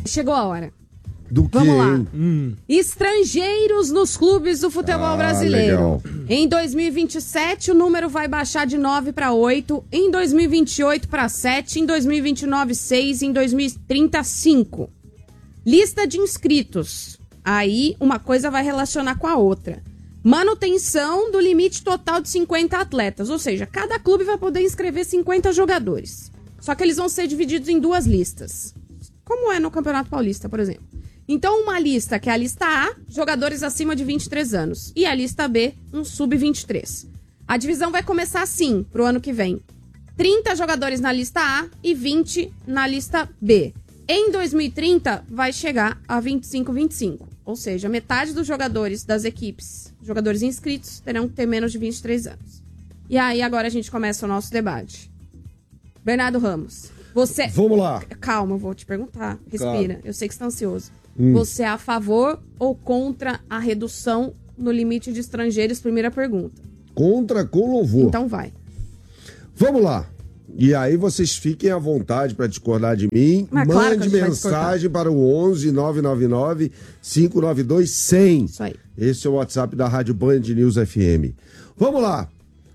Chegou a hora. Do que? Vamos lá. Estrangeiros nos clubes do futebol brasileiro. Legal. Em 2027, o número vai baixar de 9 para 8. Em 2028, para 7. Em 2029, 6. Em 2030, 5. Lista de inscritos. Aí, uma coisa vai relacionar com a outra. Manutenção do limite total de 50 atletas. Ou seja, cada clube vai poder inscrever 50 jogadores. Só que eles vão ser divididos em duas listas. Como é no Campeonato Paulista, por exemplo. Então, uma lista que é a lista A, jogadores acima de 23 anos. E a lista B, um sub-23. A divisão vai começar assim, pro ano que vem. 30 jogadores na lista A e 20 na lista B. Em 2030, vai chegar a 25-25. Ou seja, metade dos jogadores das equipes, jogadores inscritos, terão que ter menos de 23 anos. E aí, agora a gente começa o nosso debate. Bernardo Ramos, você... Vamos lá. Calma, eu vou te perguntar. Respira, Claro. eu sei que você está ansioso. Você é a favor ou contra a redução no limite de estrangeiros? Primeira pergunta. Contra com louvor. Então vai. Vamos lá. E aí vocês fiquem à vontade para discordar de mim. Mas claro que a Mande gente vai mensagem para o 11 999 592 100. Isso aí. Esse é o WhatsApp da Rádio Band News FM. Vamos lá.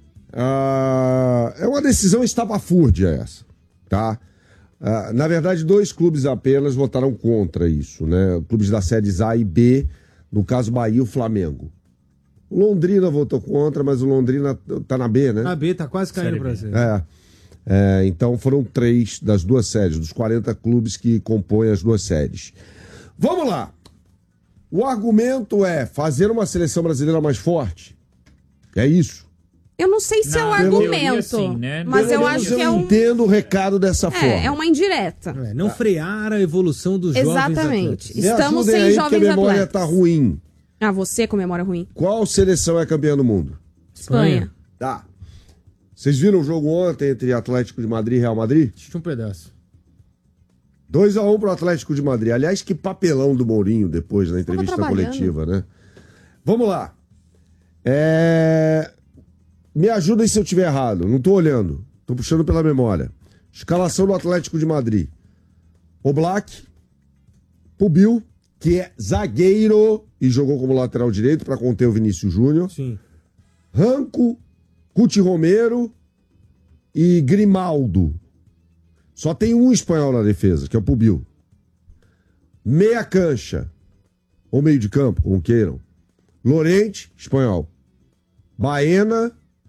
É uma decisão estapafúrdia essa, tá? Na verdade, 2 clubes apenas votaram contra isso, né? Clubes da séries A e B, no caso Bahia e o Flamengo. O Londrina votou contra, mas o Londrina tá na B, né? A B tá quase caindo no Brasil. Então foram 3 das 2 séries, dos 40 clubes que compõem as 2 séries. Vamos lá! O argumento é fazer uma seleção brasileira mais forte. É isso. Eu não sei se é o Na teoria, argumento, sim, né? mas eu Pelo acho menos que é um... entendo o recado dessa forma. É uma indireta. Não frear a evolução dos jovens Exatamente. atletas. Me Estamos ajudem sem aí, jovens porque a memória atletas. tá ruim. Ah, você com memória ruim. Qual seleção é campeã do mundo? Espanha. Tá. Vocês viram o jogo ontem entre Atlético de Madrid e Real Madrid? Assisti um pedaço. 2-1 pro Atlético de Madrid. Aliás, que papelão do Mourinho depois na entrevista trabalhando. coletiva, né? Vamos lá. Me ajudem se eu estiver errado. Não tô olhando. Tô puxando pela memória. Escalação do Atlético de Madrid. Oblak, Pubil, que é zagueiro e jogou como lateral direito para conter o Vinícius Júnior. Sim. Ranco, Cuti Romero e Grimaldo. Só tem um espanhol na defesa, que é o Pubil. Meia cancha, ou meio de campo, como queiram. Lorente, espanhol. Baena,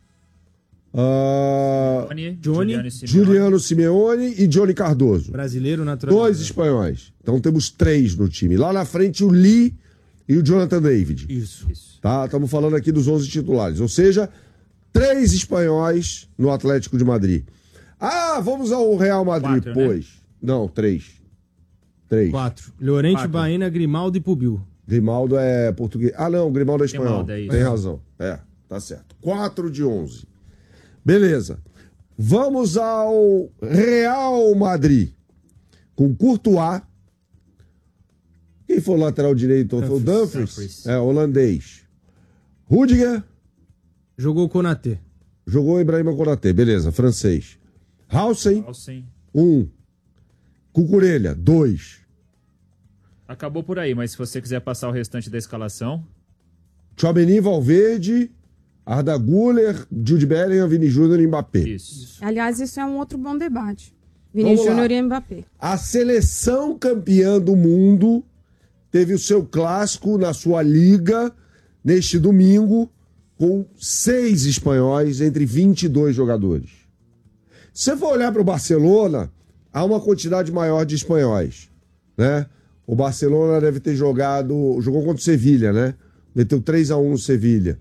Juliano Simeone e Johnny Cardoso. Brasileiro natural. 2 espanhóis. Então temos 3 no time. Lá na frente o Lee e o Jonathan David. Isso. Tá? Estamos falando aqui dos 11 titulares. Ou seja, 3 espanhóis no Atlético de Madrid. Ah, vamos ao Real Madrid, 4, pois. né? Não, 3. 3. 4. Llorente, 4. Baena, Grimaldo e Pubil. Grimaldo é português. Ah, não, Grimaldo é espanhol. Grimaldo, é isso. Tem razão. Tá certo. 4 de 11. Beleza. Vamos ao Real Madrid. Com Courtois. Quem foi o lateral direito? Foi o Dumfries? Holandês. Rudiger. Jogou o Konaté. Jogou o Ibrahima Konaté. Beleza, francês. Hausen, 1. Cucurella, 2. Acabou por aí, mas se você quiser passar o restante da escalação... Tchouaméni, Valverde, Arda Güler, Jude Bellingham, Vini Júnior e Mbappé. Isso. Aliás, isso é um outro bom debate. Vini Júnior e Mbappé. A seleção campeã do mundo teve o seu clássico na sua liga neste domingo com 6 espanhóis entre 22 jogadores. Se você for olhar para o Barcelona, há uma quantidade maior de espanhóis, né? O Barcelona deve ter jogou contra o Sevilha, né? Meteu 3-1 no Sevilha.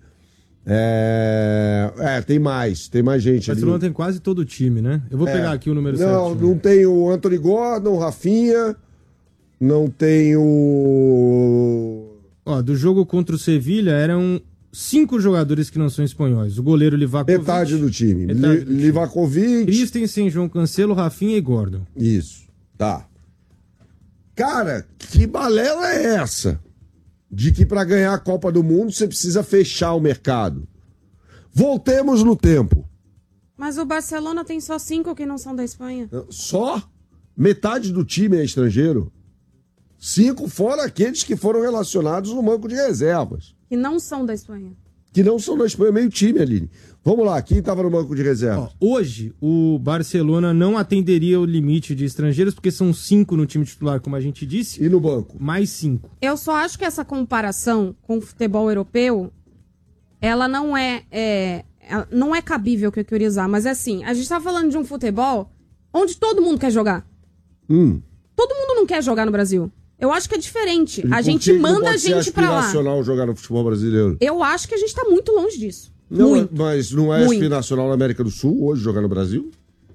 Tem mais gente O ali. Barcelona tem quase todo o time, né? Eu vou pegar aqui o número certo. Não tem o Anthony Gordon, o Rafinha, não tem o... Ó, do jogo contra o Sevilha eram 5 jogadores que não são espanhóis. O goleiro Livakovic. Metade do time. Metade do time. Livakovic. Christensen, João Cancelo, Rafinha e Gordon. Isso, tá. Cara, que balela é essa? De que para ganhar a Copa do Mundo você precisa fechar o mercado. Voltemos no tempo. Mas o Barcelona tem só 5 que não são da Espanha. Só? Metade do time é estrangeiro? 5 fora aqueles que foram relacionados no banco de reservas. Que não são da Espanha. Que não são da Espanha, meio time, Aline. Vamos lá, quem estava no banco de reservas? Hoje, o Barcelona não atenderia o limite de estrangeiros, porque são 5 no time titular, como a gente disse. E no banco? Mais 5. Eu só acho que essa comparação com o futebol europeu, ela não é cabível que eu queria usar, mas é assim, a gente tá falando de um futebol onde todo mundo quer jogar. Todo mundo não quer jogar no Brasil. Eu acho que é diferente. A gente manda a gente pra lá. É aspiracional jogar no futebol brasileiro. Eu acho que a gente tá muito longe disso. Não, muito. mas não é aspiracional na América do Sul hoje jogar no Brasil?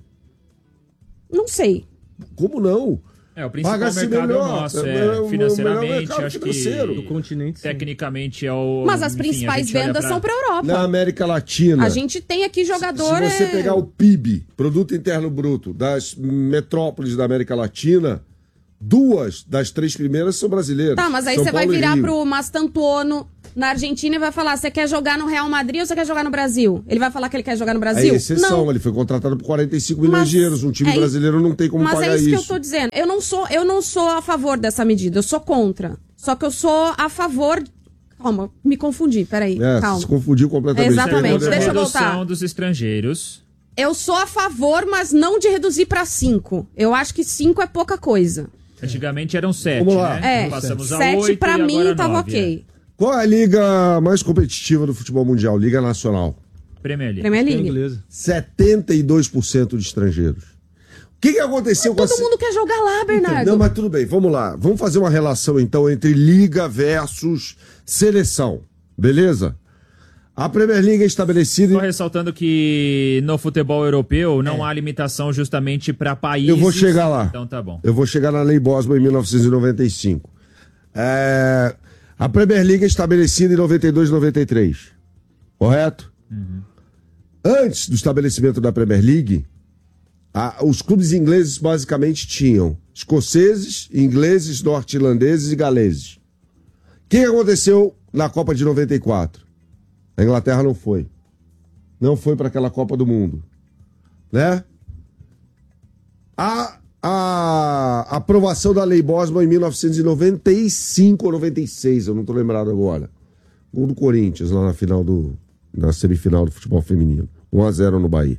Não sei. Como não? O principal Paga-se mercado melhor, é o nosso, o melhor financeiramente, mercado acho financeiro. Do que continente, sim. tecnicamente é o... Mas as enfim, principais a gente olha vendas são pra Europa. Na América Latina. A gente tem aqui jogador... Se você pegar o PIB, Produto Interno Bruto, das metrópoles da América Latina, 2 das 3 primeiras são brasileiras. Tá, mas aí São você vai Paulo e virar Rio. pro Mastantuono na Argentina e vai falar, você quer jogar no Real Madrid ou você quer jogar no Brasil? Ele vai falar que ele quer jogar no É Brasil? exceção, Não. ele foi contratado por 45 milhões Mas de euros. Um time é brasileiro não tem como Mas pagar é isso isso. que eu tô dizendo. Eu não sou a favor dessa medida, eu sou contra. Só que eu sou a favor... Calma, me confundi, peraí, calma. Se confundiu completamente. Exatamente, Pegou deixa eu nervoso. voltar. Redução dos estrangeiros. Eu sou a favor, mas não de reduzir pra 5. Eu acho que 5 é pouca coisa. Antigamente eram 7, Vamos lá. né? É, Passamos a 7 8 pra e mim agora tava 9, ok. Qual é a liga mais competitiva do futebol mundial? Liga Nacional. Premier League. Premier League. Inglesa. 72% de estrangeiros. O que aconteceu com Todo mundo quer jogar lá, Bernardo. Não, mas tudo bem, vamos lá. Vamos fazer uma relação então entre liga versus seleção. Beleza? A Premier League é estabelecida... Só ressaltando que no futebol europeu não há limitação justamente para países. Eu vou chegar lá. Então tá bom. Eu vou chegar na Lei Bosman em 1995. A Premier League é estabelecida em 92 e 93. Correto? Antes do estabelecimento da Premier League, os clubes ingleses basicamente tinham escoceses, ingleses, norte-irlandeses e galeses. O que aconteceu na Copa de 94? A Inglaterra não foi. Não foi para aquela Copa do Mundo. Né? A aprovação da Lei Bosman em 1995 ou 96, eu não estou lembrado agora. Gol do Corinthians lá na semifinal do futebol feminino. 1-0 no Bahia.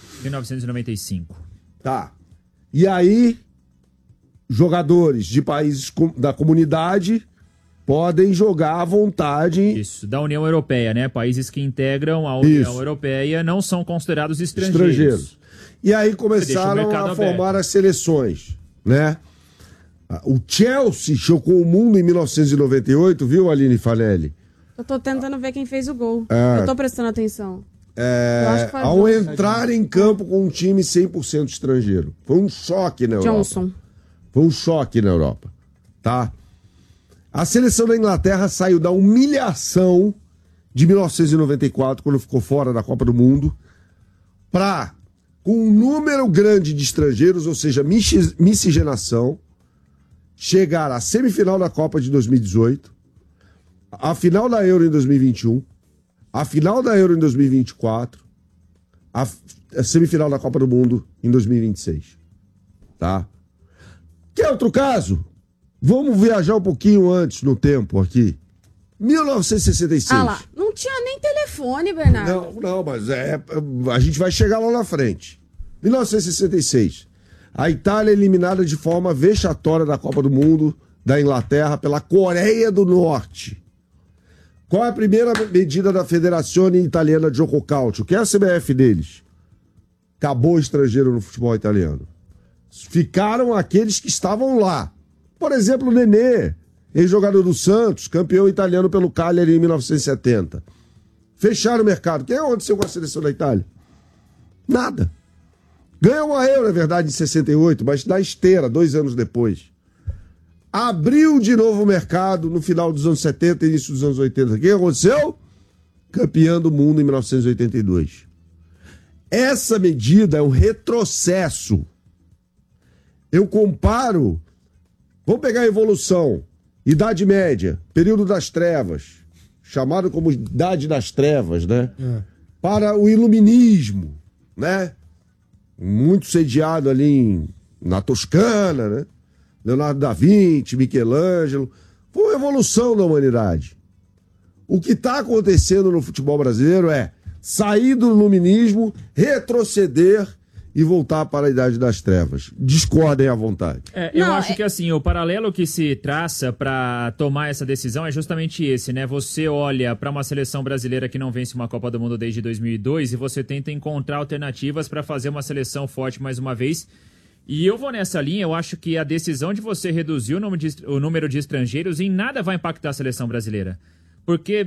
1995. Tá. E aí, jogadores de países da comunidade podem jogar à vontade. Isso, da União Europeia, né? Países que integram a União Europeia não são considerados estrangeiros. E aí começaram a formar as seleções, né? O Chelsea chocou o mundo em 1998, viu, Aline Fanelli? Eu tô tentando ver quem fez o gol. Eu tô prestando atenção. Eu acho que foi Ao entrar em campo com um time 100% estrangeiro. Foi um choque na Europa. Johnson. Foi um choque na Europa, tá? A seleção da Inglaterra saiu da humilhação de 1994, quando ficou fora da Copa do Mundo, para, com um número grande de estrangeiros, ou seja, miscigenação, chegar à semifinal da Copa de 2018, a final da Euro em 2021, a final da Euro em 2024, a semifinal da Copa do Mundo em 2026. Tá? Quer outro caso? Vamos viajar um pouquinho antes no tempo aqui. 1966. Ah lá, não tinha nem telefone, Bernardo. Não, mas a gente vai chegar lá na frente. 1966. A Itália é eliminada de forma vexatória da Copa do Mundo da Inglaterra pela Coreia do Norte. Qual é a primeira medida da Federazione Italiana de Gioco Calcio? Que é a CBF deles? Acabou o estrangeiro no futebol italiano. Ficaram aqueles que estavam lá. Por exemplo, o Nenê, ex-jogador do Santos, campeão italiano pelo Cagliari em 1970. Fecharam o mercado. O que aconteceu com a seleção da Itália? Nada. Ganhou a Euro, é verdade, em 68, mas na esteira, 2 anos depois. Abriu de novo o mercado no final dos anos 70 e início dos anos 80. O que aconteceu? Campeão do mundo em 1982. Essa medida é um retrocesso. Eu comparo... Vamos pegar a evolução. Idade Média, período das trevas, chamado como Idade das Trevas, né? Para o Iluminismo, né? Muito sediado ali na Toscana, né? Leonardo da Vinci, Michelangelo. Foi uma evolução da humanidade. O que está acontecendo no futebol brasileiro é sair do iluminismo, retroceder e voltar para a Idade das Trevas. Discordem à vontade. Eu acho que assim, o paralelo que se traça para tomar essa decisão é justamente esse, né? Você olha para uma seleção brasileira que não vence uma Copa do Mundo desde 2002 e você tenta encontrar alternativas para fazer uma seleção forte mais uma vez. E eu vou nessa linha, eu acho que a decisão de você reduzir o número de estrangeiros em nada vai impactar a seleção brasileira. Porque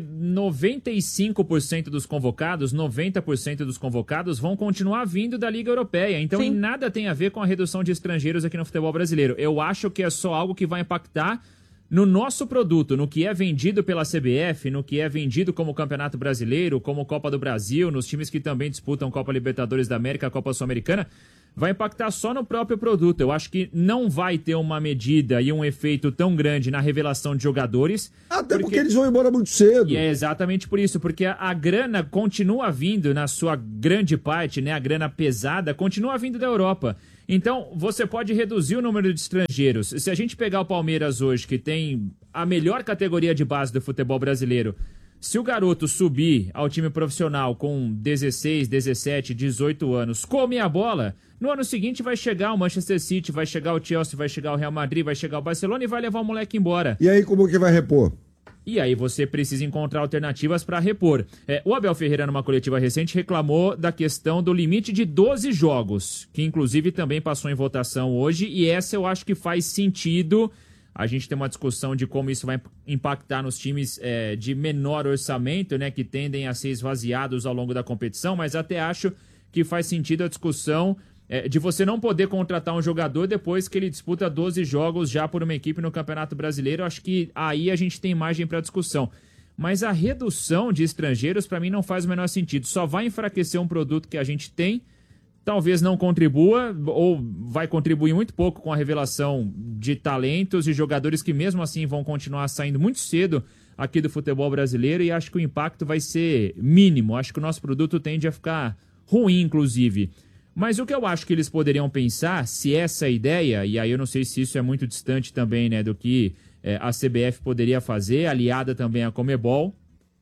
95% dos convocados, 90% dos convocados vão continuar vindo da Liga Europeia. Então, em nada tem a ver com a redução de estrangeiros aqui no futebol brasileiro. Eu acho que é só algo que vai impactar no nosso produto, no que é vendido pela CBF, no que é vendido como Campeonato Brasileiro, como Copa do Brasil, nos times que também disputam Copa Libertadores da América, Copa Sul-Americana. Vai impactar só no próprio produto. Eu acho que não vai ter uma medida e um efeito tão grande na revelação de jogadores. Até porque eles vão embora muito cedo. E é exatamente por isso, porque a grana continua vindo, na sua grande parte, né? A grana pesada continua vindo da Europa. Então, você pode reduzir o número de estrangeiros. Se a gente pegar o Palmeiras hoje, que tem a melhor categoria de base do futebol brasileiro, se o garoto subir ao time profissional com 16, 17, 18 anos, come a bola, no ano seguinte vai chegar o Manchester City, vai chegar o Chelsea, vai chegar o Real Madrid, vai chegar o Barcelona e vai levar o moleque embora. E aí como que vai repor? E aí você precisa encontrar alternativas para repor. O Abel Ferreira, numa coletiva recente, reclamou da questão do limite de 12 jogos, que inclusive também passou em votação hoje, e essa eu acho que faz sentido. A gente tem uma discussão de como isso vai impactar nos times de menor orçamento, né, que tendem a ser esvaziados ao longo da competição, mas até acho que faz sentido a discussão de você não poder contratar um jogador depois que ele disputa 12 jogos já por uma equipe no Campeonato Brasileiro. Acho que aí a gente tem margem para discussão. Mas a redução de estrangeiros, para mim, não faz o menor sentido. Só vai enfraquecer um produto que a gente tem, talvez não contribua, ou vai contribuir muito pouco com a revelação de talentos e jogadores que mesmo assim vão continuar saindo muito cedo aqui do futebol brasileiro, e acho que o impacto vai ser mínimo. Acho que o nosso produto tende a ficar ruim, inclusive. Mas o que eu acho que eles poderiam pensar, se essa ideia, e aí eu não sei se isso é muito distante também, né, do que a CBF poderia fazer, aliada também à Conmebol,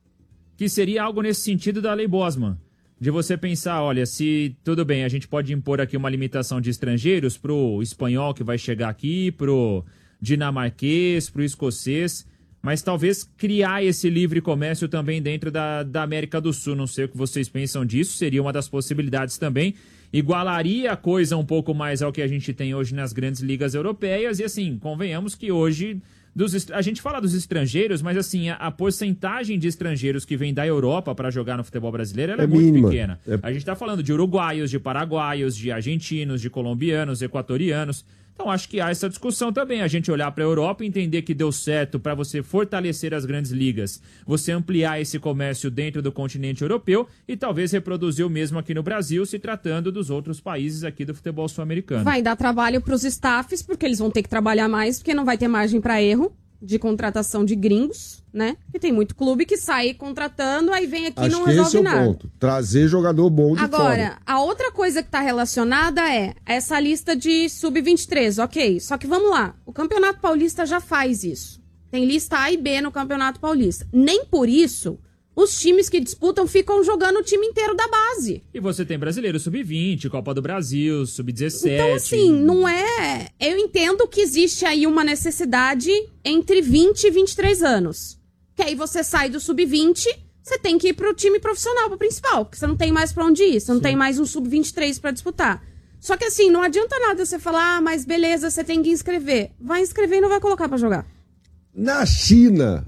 que seria algo nesse sentido da Lei Bosman. De você pensar, olha, se tudo bem, a gente pode impor aqui uma limitação de estrangeiros pro espanhol que vai chegar aqui, pro dinamarquês, pro escocês, mas talvez criar esse livre comércio também dentro da América do Sul. Não sei o que vocês pensam disso, seria uma das possibilidades também. Igualaria a coisa um pouco mais ao que a gente tem hoje nas grandes ligas europeias. E assim, convenhamos que hoje a gente fala dos estrangeiros, mas assim, a porcentagem de estrangeiros que vem da Europa para jogar no futebol brasileiro ela é muito mínima. Pequena. A gente está falando de uruguaios, de paraguaios, de argentinos, de colombianos, equatorianos. Então acho que há essa discussão também, a gente olhar para a Europa e entender que deu certo para você fortalecer as grandes ligas, você ampliar esse comércio dentro do continente europeu e talvez reproduzir o mesmo aqui no Brasil, se tratando dos outros países aqui do futebol sul-americano. Vai dar trabalho para os staffs, porque eles vão ter que trabalhar mais, porque não vai ter margem para erro de contratação de gringos, né? Porque tem muito clube que sai contratando, aí vem aqui e não resolve esse é o nada. ponto. Trazer jogador bom de fora. Agora, a outra coisa que está relacionada é essa lista de sub-23, ok. Só que vamos lá, o Campeonato Paulista já faz isso. Tem lista A e B no Campeonato Paulista. Nem por isso os times que disputam ficam jogando o time inteiro da base. E você tem Brasileiro Sub-20, Copa do Brasil, Sub-17... Então, assim, não é... Eu entendo que existe aí uma necessidade entre 20 e 23 anos. Que aí você sai do Sub-20, você tem que ir pro time profissional, pro principal. Porque você não tem mais pra onde ir, você não tem mais um Sub-23 pra disputar. Só que assim, não adianta nada você falar, mas beleza, você tem que inscrever. Vai inscrever e não vai colocar pra jogar. Na China,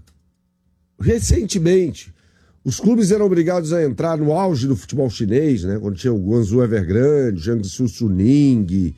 recentemente, os clubes eram obrigados a entrar no auge do futebol chinês, né? Quando tinha o Guangzhou Evergrande, o Jiangsu Suning,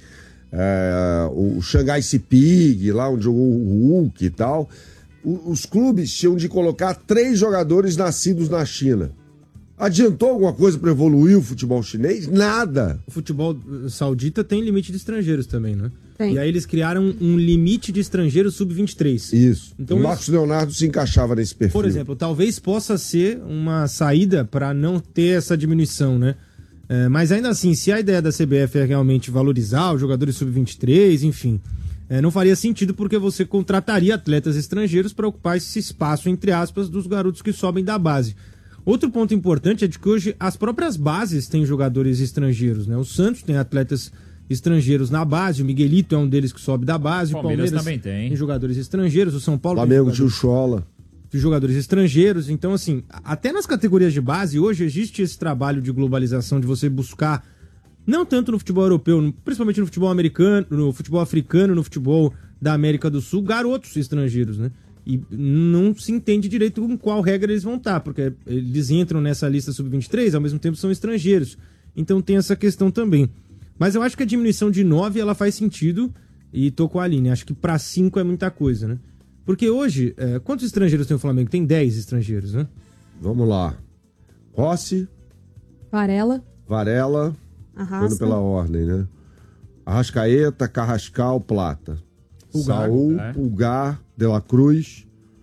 o Shanghai Sipig, lá onde jogou o Hulk e tal. Os clubes tinham de colocar 3 jogadores nascidos na China. Adiantou alguma coisa para evoluir o futebol chinês? Nada. O futebol saudita tem limite de estrangeiros também, né? Tem. E aí eles criaram um limite de estrangeiros sub-23. Isso. Então, o Marcos Leonardo se encaixava nesse perfil. Por exemplo, talvez possa ser uma saída para não ter essa diminuição, né? Mas ainda assim, se a ideia da CBF é realmente valorizar os jogadores sub-23, enfim, não faria sentido porque você contrataria atletas estrangeiros para ocupar esse espaço, entre aspas, dos garotos que sobem da base. Outro ponto importante é de que hoje as próprias bases têm jogadores estrangeiros, né? O Santos tem atletas estrangeiros na base, o Miguelito é um deles que sobe da base, o Palmeiras também tem jogadores estrangeiros, o São Paulo Flamengo tinha o Schola. de jogadores estrangeiros. Então, assim, até nas categorias de base, hoje existe esse trabalho de globalização, de você buscar, não tanto no futebol europeu, principalmente no futebol americano, no futebol africano, no futebol da América do Sul, garotos estrangeiros, né? E não se entende direito com qual regra eles vão estar, porque eles entram nessa lista sub-23, ao mesmo tempo são estrangeiros. Então tem essa questão também. Mas eu acho que a diminuição de 9, ela faz sentido, e tô com a Aline, acho que para 5 é muita coisa, né? Porque hoje, quantos estrangeiros tem o Flamengo? Tem 10 estrangeiros, né? Vamos lá. Rossi, Varela. Indo pela ordem, né? Arrascaeta, Carrascal, Plata. Pulgar, Saul, Pulgar, De La Cruz,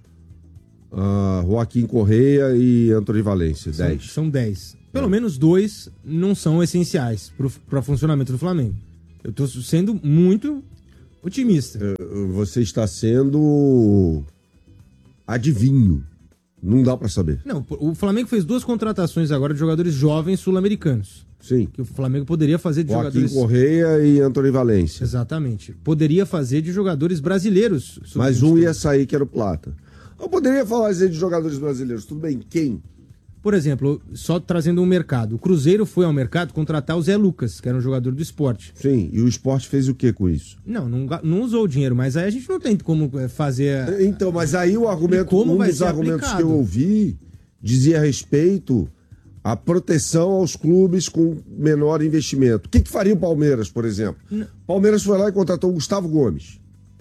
Joaquim Correia e Antony Valência. 10. São 10. Pelo menos 2 não são essenciais para o funcionamento do Flamengo. Eu tô sendo muito otimista. Você está sendo adivinho. Não dá para saber. Não, o Flamengo fez 2 contratações agora de jogadores jovens sul-americanos. Sim. Que o Flamengo poderia fazer de Joaquim jogadores... Correia e Antony Valência. Exatamente. Poderia fazer de jogadores brasileiros. Mas um ia sair, que era o Plata. Eu poderia falar de jogadores brasileiros. Tudo bem, quem? Por exemplo, só trazendo um mercado. O Cruzeiro foi ao mercado contratar o Zé Lucas, que era um jogador do Sport. Sim, e o Sport fez o que com isso? Não usou o dinheiro, mas aí a gente não tem como fazer... Então, mas aí o argumento, um dos argumentos que eu ouvi dizia a respeito à proteção aos clubes com menor investimento. O que faria o Palmeiras, por exemplo? O Palmeiras foi lá e contratou o Gustavo Gomes.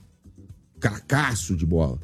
Cracaço de bola.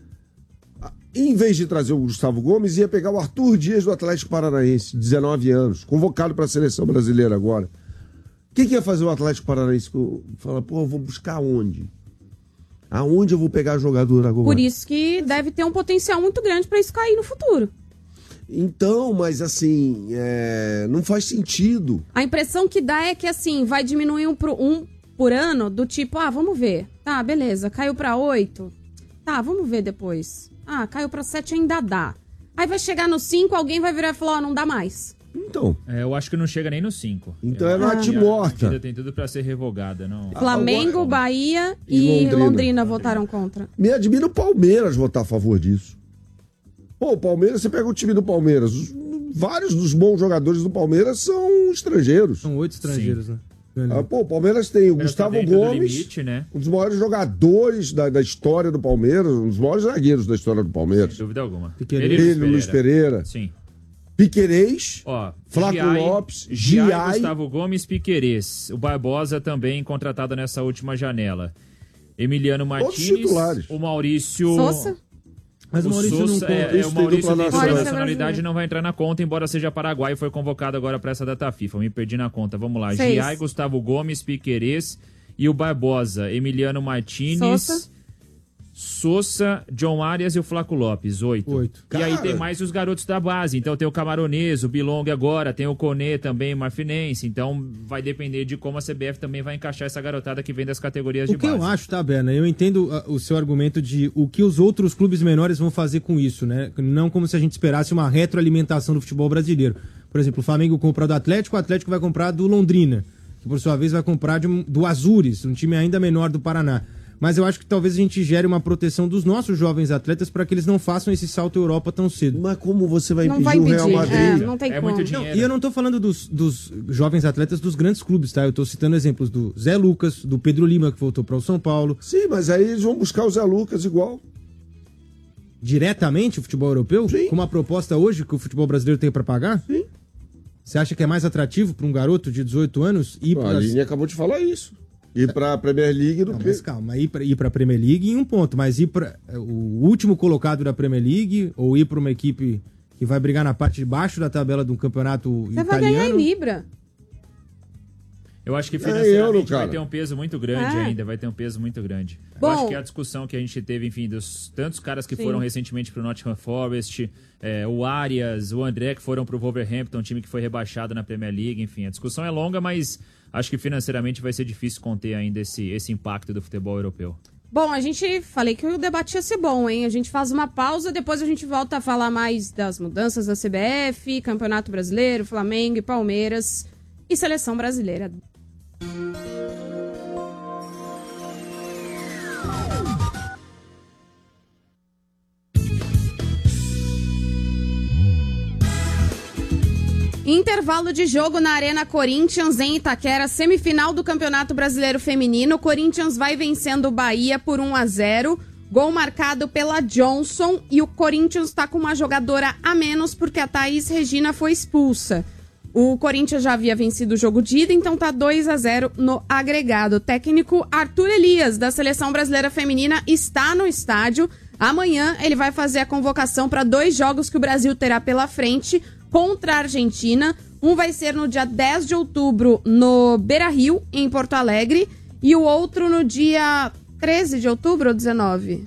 Em vez de trazer o Gustavo Gomes, ia pegar o Arthur Dias do Atlético Paranaense, 19 anos, convocado para a seleção brasileira agora. O que ia fazer o Atlético Paranaense? Fala, eu vou buscar onde? Aonde eu vou pegar jogador agora? Por isso que deve ter um potencial muito grande para isso cair no futuro. Então, mas assim, não faz sentido. A impressão que dá é que assim, vai diminuir um por ano, do tipo, vamos ver. Tá, beleza, caiu para 8. Tá, vamos ver depois. Caiu pra 7, ainda dá. Aí vai chegar no 5, alguém vai virar e falar, não dá mais. Então. Eu acho que não chega nem no 5. Então é natimorta. Ainda tem tudo pra ser revogada, não. Flamengo, Agora, Bahia e Londrina votaram contra. Me admira o Palmeiras votar a favor disso. O Palmeiras, você pega o time do Palmeiras. Vários dos bons jogadores do Palmeiras são estrangeiros. São 8 estrangeiros, né? O Palmeiras tem o Gustavo Gomes, limite, né? Um dos maiores jogadores da história do Palmeiras, um dos maiores zagueiros da história do Palmeiras. Sem dúvida alguma. Ele, Luiz Pereira. Sim. Piquerez, Flávio Giai, Lopes, Giai, Gustavo Gomes, Piquerez. O Barbosa também contratado nessa última janela. Emiliano Martins, o Maurício... Sousa? Mas o Maurício não conta. O Maurício tem dupla nacionalidade, não vai entrar na conta, embora seja paraguaio, foi convocado agora para essa data FIFA. Me perdi na conta. Vamos lá. Giai, Gustavo Gomes, Piquerez e o Barbosa. Emiliano Martins, Sousa, John Arias e o Flaco Lopes. 8. E aí tem mais os garotos da base. Então tem o Camaronês, o Bilong agora, tem o Conê também, o Marfinense. Então vai depender de como a CBF também vai encaixar essa garotada que vem das categorias de base. O que eu acho, tá, Berna? Eu entendo o seu argumento de o que os outros clubes menores vão fazer com isso, né? Não como se a gente esperasse uma retroalimentação do futebol brasileiro. Por exemplo, o Flamengo compra do Atlético, o Atlético vai comprar do Londrina, que por sua vez vai comprar do Azures, um time ainda menor do Paraná. Mas eu acho que talvez a gente gere uma proteção dos nossos jovens atletas para que eles não façam esse salto à Europa tão cedo. Mas como você vai impedir o Real Madrid? Não tem como. Muito dinheiro. E eu não tô falando dos jovens atletas dos grandes clubes, tá? Eu tô citando exemplos do Zé Lucas, do Pedro Lima, que voltou para o São Paulo. Sim, mas aí eles vão buscar o Zé Lucas igual. Diretamente o futebol europeu? Sim. Com uma proposta hoje que o futebol brasileiro tem para pagar? Sim. Você acha que é mais atrativo para um garoto de 18 anos ir A Aline acabou de falar isso. Ir para a Premier League do que... Mas calma, ir para a Premier League em um ponto, mas ir para o último colocado da Premier League ou ir para uma equipe que vai brigar na parte de baixo da tabela do campeonato italiano... Você vai ganhar em Libra. Eu acho que financeiramente vai cara. ter um peso muito grande ainda, vai ter um peso muito grande. Bom, eu acho que a discussão que a gente teve, enfim, dos tantos caras que foram recentemente pro Nottingham Forest, o Arias, o André que foram pro Wolverhampton, um time que foi rebaixado na Premier League, enfim, a discussão é longa, mas acho que financeiramente vai ser difícil conter ainda esse impacto do futebol europeu. Bom, falei que o debate ia ser bom, hein? A gente faz uma pausa, depois a gente volta a falar mais das mudanças da CBF, Campeonato Brasileiro, Flamengo e Palmeiras e Seleção Brasileira. Intervalo de jogo na Arena Corinthians, em Itaquera, semifinal do Campeonato Brasileiro Feminino. O Corinthians vai vencendo o Bahia por 1-0. Gol marcado pela Johnson. E o Corinthians está com uma jogadora a menos porque a Thaís Regina foi expulsa. O Corinthians já havia vencido o jogo de ida, então tá 2-0 no agregado. O técnico Arthur Elias, da Seleção Brasileira Feminina, está no estádio. Amanhã ele vai fazer a convocação para 2 jogos que o Brasil terá pela frente contra a Argentina. Um vai ser no dia 10 de outubro no Beira-Rio, em Porto Alegre, e o outro no dia 13 de outubro ou 19?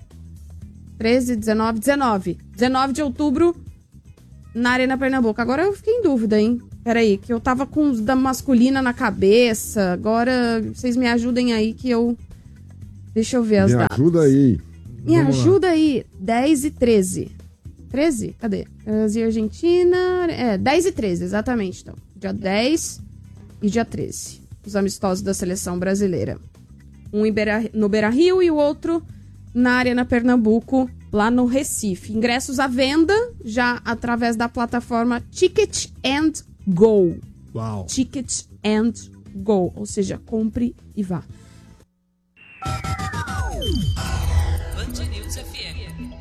19 de outubro na Arena Pernambuco. Agora eu fiquei em dúvida, hein? Peraí, que eu tava com da masculina na cabeça. Agora vocês me ajudem aí que eu... Deixa eu ver as datas. Me ajuda aí. Me ajuda aí. 10 e 13. 13? Cadê? Brasil e Argentina... 10 e 13, exatamente. Então, dia 10 e dia 13. Os amistosos da seleção brasileira. Um no Beira-Rio e o outro na Arena Pernambuco, lá no Recife. Ingressos à venda, já através da plataforma Ticket and Go. Uau. Ticket and Go. Ou seja, compre e vá. Band News FM.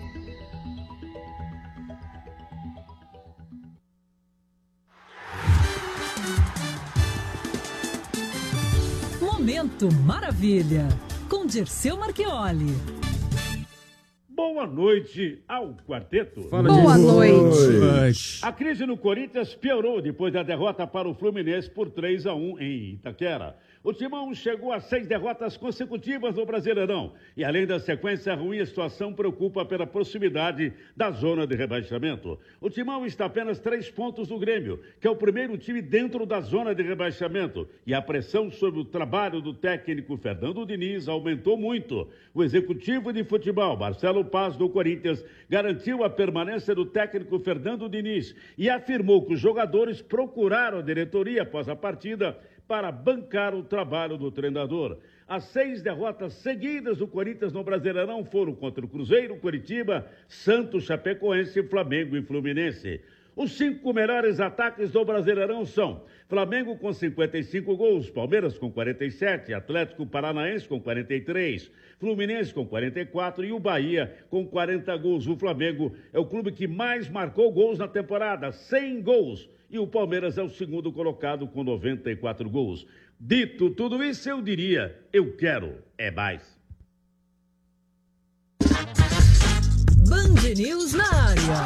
Momento Maravilha, com Dirceu Marchioli. Boa noite ao quarteto. Boa noite. A crise no Corinthians piorou depois da derrota para o Fluminense por 3-1 em Itaquera. O Timão chegou a 6 derrotas consecutivas no Brasileirão. E além da sequência ruim, a situação preocupa pela proximidade da zona de rebaixamento. O Timão está a apenas 3 pontos do Grêmio, que é o primeiro time dentro da zona de rebaixamento. E a pressão sobre o trabalho do técnico Fernando Diniz aumentou muito. O executivo de futebol, Marcelo Paz, do Corinthians, garantiu a permanência do técnico Fernando Diniz e afirmou que os jogadores procuraram a diretoria após a partida para bancar o trabalho do treinador. As 6 derrotas seguidas do Corinthians no Brasileirão foram contra o Cruzeiro, Coritiba, Santos, Chapecoense, Flamengo e Fluminense. Os 5 melhores ataques do Brasileirão são Flamengo com 55 gols, Palmeiras com 47, Atlético Paranaense com 43, Fluminense com 44 e o Bahia com 40 gols. O Flamengo é o clube que mais marcou gols na temporada, 100 gols. E o Palmeiras é o segundo colocado com 94 gols. Dito tudo isso, eu diria, eu quero é mais. Band News na área.